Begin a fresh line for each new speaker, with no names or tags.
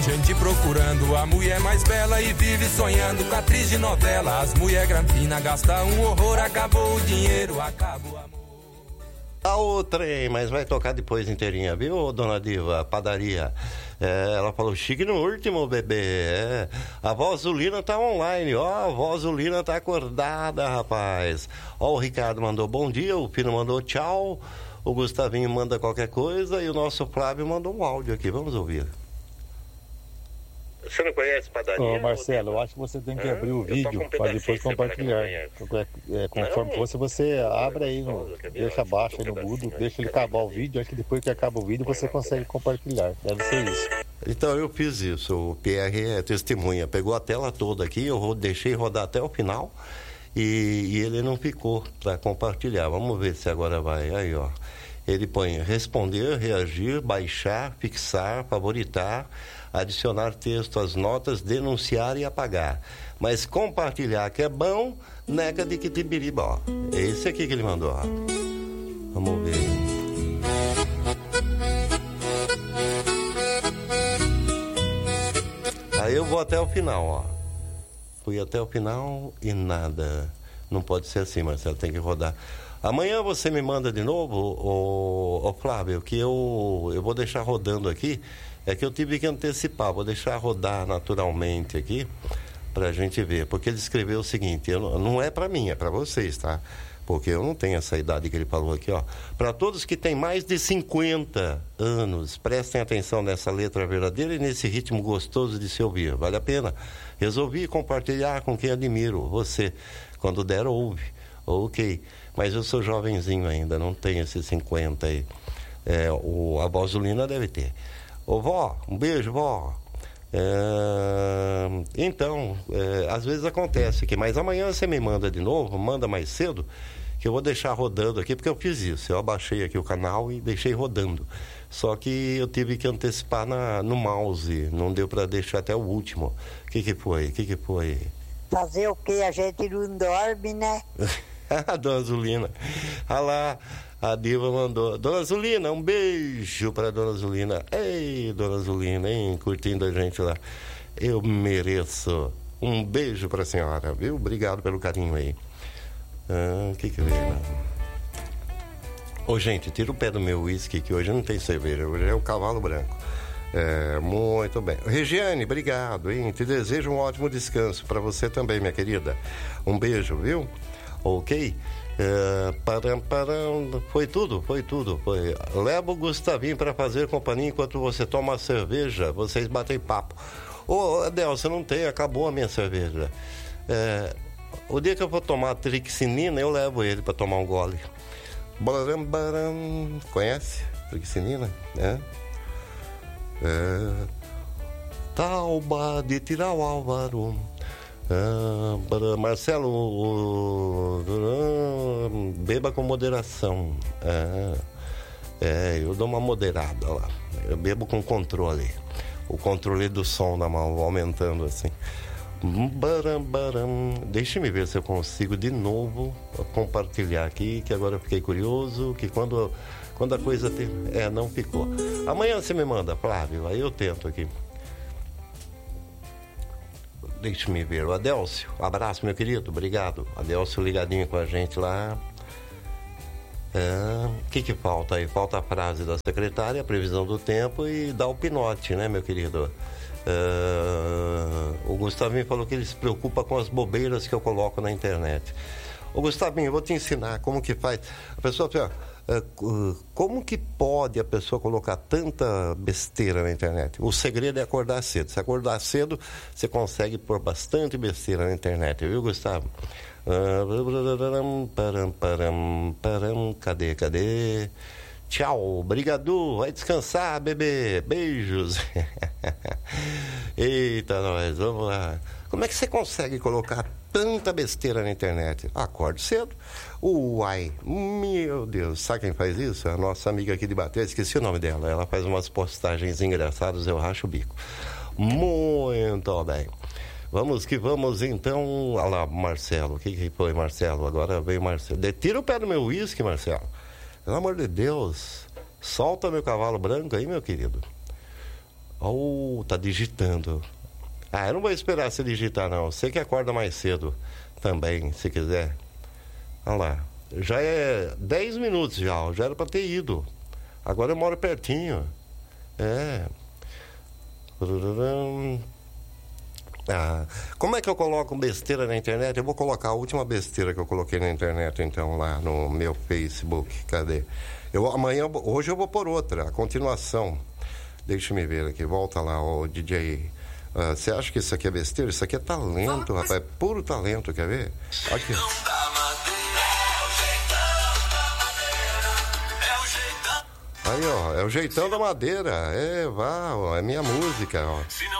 tem gente procurando a mulher mais bela e vive sonhando com a atriz de novela. As mulher grampina gasta um horror, acabou o dinheiro, acaba o amor.
Tá o trem, mas vai tocar depois inteirinha, viu, dona Diva? Padaria. Ela falou, chique no último, bebê. A vó Zulina tá online, ó. A vó Zulina tá acordada, rapaz. Ó, o Ricardo mandou bom dia, o Pino mandou tchau, o Gustavinho manda qualquer coisa e o nosso Flávio mandou um áudio aqui. Vamos ouvir. Você não conhece padaria?
Ô, Marcelo, eu acho que você tem que abrir o vídeo para depois compartilhar. Conforme você abre aí, deixa abaixo aí no mudo, deixa ele acabar o vídeo. Acho que depois que acaba o vídeo você consegue compartilhar. Deve ser isso.
Então eu fiz isso. O Pierre é testemunha. Pegou a tela toda aqui, eu deixei rodar até o final e ele não ficou para compartilhar. Vamos ver se agora vai. Aí, ó. Ele põe responder, reagir, baixar, fixar, favoritar, adicionar texto às notas, denunciar e apagar. Mas compartilhar que é bom, nega de que tibiriba, ó. É esse aqui que ele mandou, ó. Vamos ver. Aí eu vou até o final, ó. Fui até o final e nada. Não pode ser assim, Marcelo, tem que rodar. Amanhã você me manda de novo, o Flávio, que eu vou deixar rodando aqui. É que eu tive que antecipar, vou deixar rodar naturalmente aqui pra gente ver. Porque ele escreveu o seguinte, não é pra mim, é pra vocês, tá? Porque eu não tenho essa idade que ele falou aqui, ó. Para todos que têm mais de 50 anos, prestem atenção nessa letra verdadeira e nesse ritmo gostoso de se ouvir. Vale a pena. Resolvi compartilhar com quem admiro. Você, quando der, ouve. Ok. Mas eu sou jovenzinho ainda, não tenho esses 50 aí. A vó Zulina deve ter. Ô vó, um beijo, vó. Então, às vezes acontece aqui, mas amanhã você me manda de novo, manda mais cedo, que eu vou deixar rodando aqui, porque eu fiz isso. Eu abaixei aqui o canal e deixei rodando. Só que eu tive que antecipar no mouse, não deu para deixar até o último. O que foi?
Fazer o quê? A gente não dorme, né?
A dona Zulina. Ah lá, a Diva mandou. Dona Zulina, um beijo para Dona Zulina. Ei, Dona Zulina, hein? Curtindo a gente lá. Eu mereço. Um beijo para a senhora, viu? Obrigado pelo carinho aí. O que veio lá? Ô, gente, tira o pé do meu uísque, que hoje não tem cerveja. Hoje é o cavalo branco. Muito bem. Regiane, obrigado, hein? Te desejo um ótimo descanso para você também, minha querida. Um beijo, viu? Ok? Foi tudo. Leva o Gustavinho para fazer companhia enquanto você toma a cerveja. Vocês batem papo. Ô, Adel, você não tem, acabou a minha cerveja. O dia que eu for tomar trixinina, eu levo ele para tomar um gole. Conhece trixinina? Tauba de tirar o Álvaro. Marcelo, beba com moderação. Eu dou uma moderada lá. Eu bebo com controle. O controle do som da mão, aumentando assim. Deixa-me ver se eu consigo de novo compartilhar aqui, que agora eu fiquei curioso, que quando a coisa tem... não ficou. Amanhã você me manda, Flávio, aí eu tento aqui. Deixa-me ver, o Adélcio, abraço, meu querido, obrigado. Adélcio ligadinho com a gente lá. O que falta aí? Falta a frase da secretária, a previsão do tempo e dar o pinote, né, meu querido? O Gustavinho falou que ele se preocupa com as bobeiras que eu coloco na internet. Ô, Gustavinho, eu vou te ensinar como que faz. A pessoa, como que pode a pessoa colocar tanta besteira na internet? O segredo é acordar cedo. Se acordar cedo, você consegue pôr bastante besteira na internet, viu, Gustavo? Cadê? Tchau, obrigado, vai descansar, bebê, beijos. Eita, nós, vamos lá. Como é que você consegue colocar tanta besteira na internet? Acorde cedo. Uai, meu Deus, sabe quem faz isso? A nossa amiga aqui de Baté, esqueci o nome dela. Ela faz umas postagens engraçadas, eu racho o bico. Muito bem. Vamos que vamos, então. Olha lá, Marcelo. O que foi, Marcelo? Agora veio Marcelo. Tira o pé do meu uísque, Marcelo. Pelo amor de Deus. Solta meu cavalo branco aí, meu querido. Tá digitando. Eu não vou esperar você digitar, não. Você que acorda mais cedo também, se quiser. Olha lá. Já é 10 minutos já era para ter ido. Agora eu moro pertinho. Como é que eu coloco besteira na internet? Eu vou colocar a última besteira que eu coloquei na internet, então, lá no meu Facebook. Cadê? Hoje eu vou pôr outra, a continuação. Deixa eu ver aqui, volta lá, o DJ. Você acha que isso aqui é besteira? Isso aqui é talento, rapaz, puro talento, quer ver? Aqui. Aí, ó, é o jeitão da madeira. É minha música, ó.